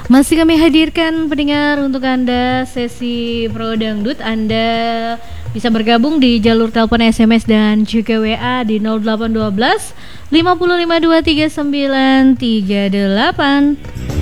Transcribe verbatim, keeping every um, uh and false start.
Masih kami hadirkan pendengar untuk Anda sesi Pro Dangdut. Anda bisa bergabung di jalur telepon, S M S dan juga W A di nol delapan satu dua lima nol lima dua tiga sembilan tiga delapan.